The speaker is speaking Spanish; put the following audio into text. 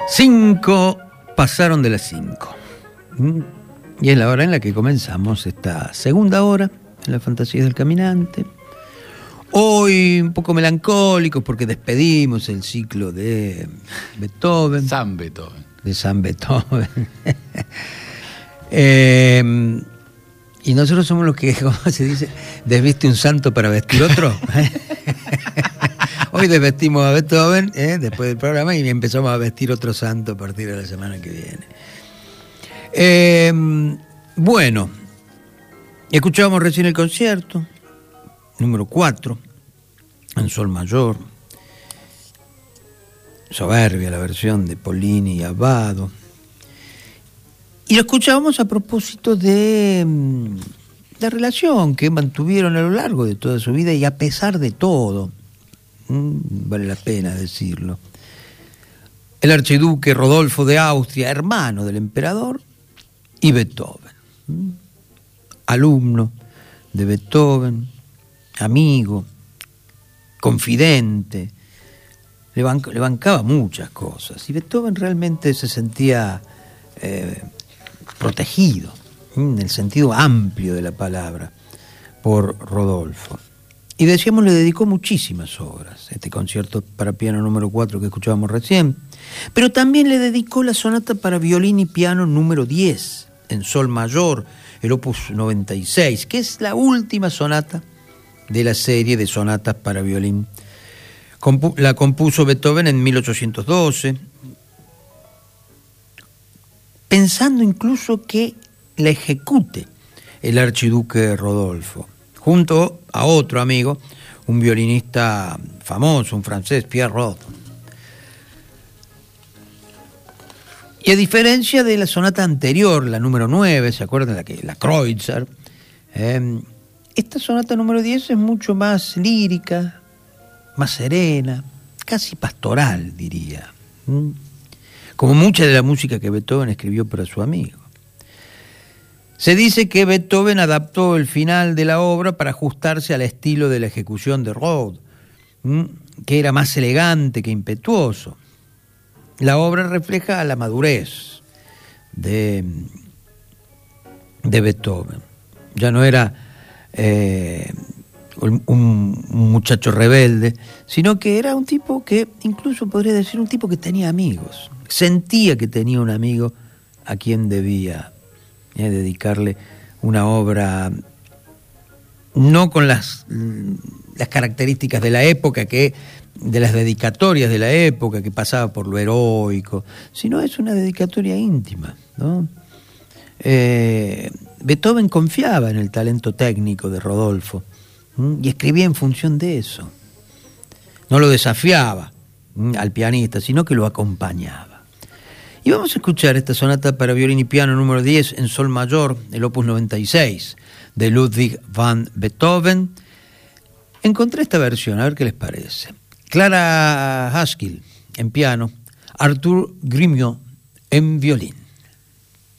5 pasaron de las 5. Y es la hora en la que comenzamos esta segunda hora en las fantasías del caminante. Hoy un poco melancólicos porque despedimos el ciclo de Beethoven. San Beethoven. De San Beethoven. Y nosotros somos los que, ¿cómo se dice? ¿Desviste un santo para vestir otro? Hoy desvestimos a Beethoven después del programa y empezamos a vestir otro santo a partir de la semana que viene. Bueno, escuchábamos recién el concierto, número 4, en sol mayor. Soberbia la versión de Pollini y Abbado. Y lo escuchábamos a propósito de la relación que mantuvieron a lo largo de toda su vida y a pesar de todo, vale la pena decirlo. El archiduque Rodolfo de Austria, hermano del emperador, y Beethoven. Alumno de Beethoven, amigo, confidente, le bancaba muchas cosas. Y Beethoven realmente se sentía protegido, en el sentido amplio de la palabra, por Rodolfo. Y decíamos, le dedicó muchísimas obras, este concierto para piano número 4 que escuchábamos recién, pero también le dedicó la sonata para violín y piano número 10, en sol mayor, el opus 96, que es la última sonata de la serie de sonatas para violín. La compuso Beethoven en 1812, pensando incluso que la ejecute el archiduque Rodolfo, junto a otro amigo, un violinista famoso, un francés, Pierre Rode. Y a diferencia de la sonata anterior, la número 9, ¿se acuerdan? La Kreutzer, esta sonata número 10 es mucho más lírica, más serena, casi pastoral, diría. Como mucha de la música que Beethoven escribió para su amigo. Se dice que Beethoven adaptó el final de la obra para ajustarse al estilo de la ejecución de Rode, que era más elegante que impetuoso. La obra refleja la madurez de Beethoven. Ya no era un muchacho rebelde, sino que era un tipo que, incluso podría decir, un tipo que tenía amigos. Sentía que tenía un amigo a quien debía dedicarle una obra, no con las características de la época, de las dedicatorias de la época, que pasaba por lo heroico, sino es una dedicatoria íntima, ¿no? Beethoven confiaba en el talento técnico de Rodolfo y escribía en función de eso. No lo desafiaba al pianista, sino que lo acompañaba. Y vamos a escuchar esta sonata para violín y piano número 10 en sol mayor, el opus 96 de Ludwig van Beethoven. Encontré esta versión, a ver qué les parece. Clara Haskell en piano, Arthur Grimio en violín.